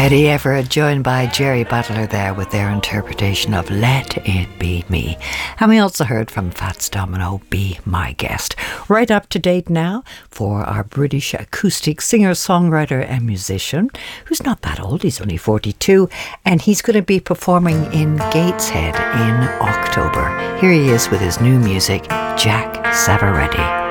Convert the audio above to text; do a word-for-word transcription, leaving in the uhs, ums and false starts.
Eddie Everett, joined by Jerry Butler there with their interpretation of Let It Be Me. And we also heard from Fats Domino, Be My Guest. Right up to date now for our British acoustic singer, songwriter and musician, who's not that old, he's only forty-two, and he's going to be performing in Gateshead in October. Here he is with his new music, Jack Savaretti.